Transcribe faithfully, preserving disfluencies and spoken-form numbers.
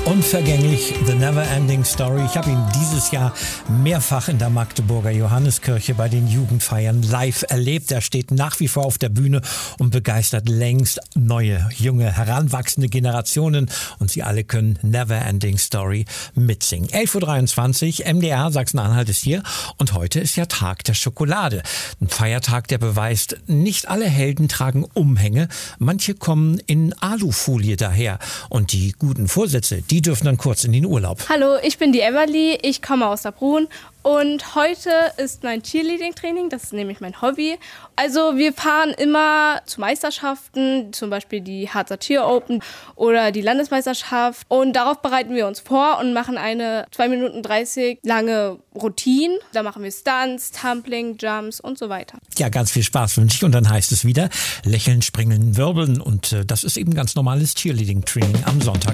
Unvergänglich, The Never Ending Story. Ich habe ihn dieses Jahr mehrfach in der Magdeburger Johanneskirche bei den Jugendfeiern live erlebt. Er steht nach wie vor auf der Bühne und begeistert längst neue, junge, heranwachsende Generationen. Und sie alle können Never Ending Story mitsingen. elf Uhr dreiundzwanzig, M D R Sachsen-Anhalt ist hier. Und heute ist ja Tag der Schokolade. Ein Feiertag, der beweist, nicht alle Helden tragen Umhänge. Manche kommen in Alufolie daher. Und die guten Vorsätze, die dürfen dann kurz in den Urlaub. Hallo, ich bin die Emily, ich komme aus Saarbrunn und heute ist mein Cheerleading-Training, das ist nämlich mein Hobby. Also wir fahren immer zu Meisterschaften, zum Beispiel die Harzer Cheer Open oder die Landesmeisterschaft und darauf bereiten wir uns vor und machen eine zwei Minuten dreißig lange Routine. Da machen wir Stunts, Tumbling, Jumps und so weiter. Ja, ganz viel Spaß wünsche ich und dann heißt es wieder Lächeln, Springen, Wirbeln und äh, das ist eben ganz normales Cheerleading-Training am Sonntag.